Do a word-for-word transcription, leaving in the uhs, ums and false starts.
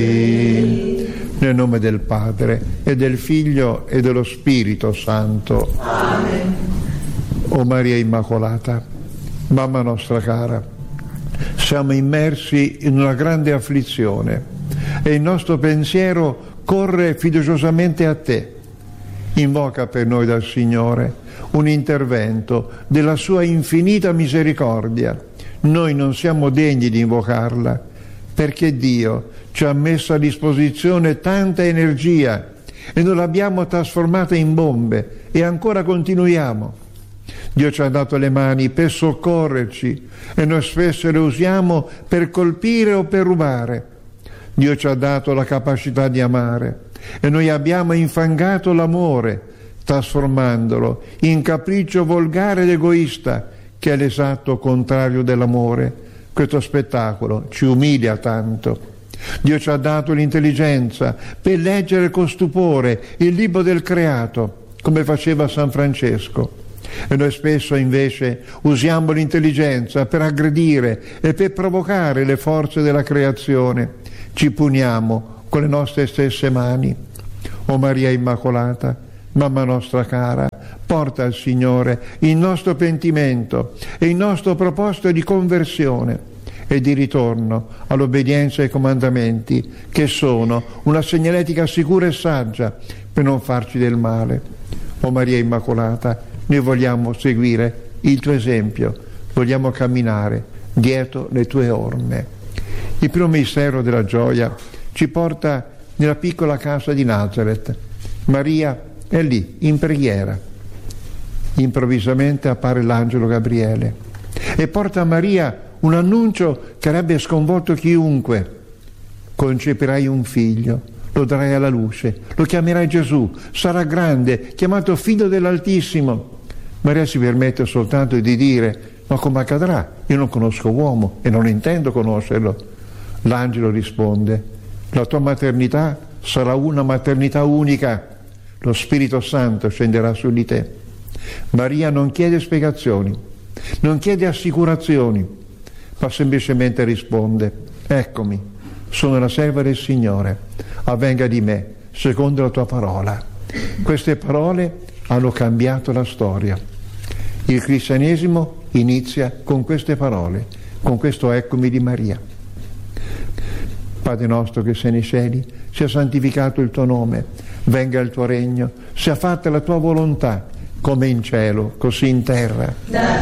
Nel nome del Padre e del Figlio e dello Spirito Santo. Amen. O Maria Immacolata, mamma nostra cara, siamo immersi in una grande afflizione e il nostro pensiero corre fiduciosamente a te. Invoca per noi dal Signore un intervento della sua infinita misericordia. Noi non siamo degni di invocarla, perché Dio ci ha messo a disposizione tanta energia e non l'abbiamo trasformata in bombe e ancora continuiamo. Dio ci ha dato le mani per soccorrerci e noi spesso le usiamo per colpire o per rubare. Dio ci ha dato la capacità di amare e noi abbiamo infangato l'amore, trasformandolo in capriccio volgare ed egoista, che è l'esatto contrario dell'amore. Questo spettacolo ci umilia tanto. Dio ci ha dato l'intelligenza per leggere con stupore il libro del creato, come faceva San Francesco. E noi spesso invece usiamo l'intelligenza per aggredire e per provocare le forze della creazione. Ci puniamo con le nostre stesse mani. O Maria Immacolata, mamma nostra cara, porta al Signore il nostro pentimento e il nostro proposito di conversione e di ritorno all'obbedienza ai comandamenti, che sono una segnaletica sicura e saggia per non farci del male. O Maria Immacolata, noi vogliamo seguire il tuo esempio, vogliamo camminare dietro le tue orme. Il primo mistero della gioia ci porta nella piccola casa di Nazareth. Maria è lì, in preghiera. Improvvisamente appare l'angelo Gabriele e porta a Maria un annuncio che avrebbe sconvolto chiunque. Concepirai un figlio, lo darai alla luce, lo chiamerai Gesù, sarà grande, chiamato Figlio dell'Altissimo. Maria si permette soltanto di dire: ma come accadrà? Io non conosco uomo e non intendo conoscerlo. L'angelo risponde: la tua maternità sarà una maternità unica, lo Spirito Santo scenderà su di te. Maria non chiede spiegazioni, non chiede assicurazioni, ma semplicemente risponde: eccomi, sono la serva del Signore, avvenga di me secondo la tua parola. Queste parole hanno cambiato la storia. Il cristianesimo inizia con queste parole, con questo eccomi di Maria. Padre nostro che sei nei cieli, sia santificato il tuo nome, venga il tuo regno, sia fatta la tua volontà, come in cielo, così in terra.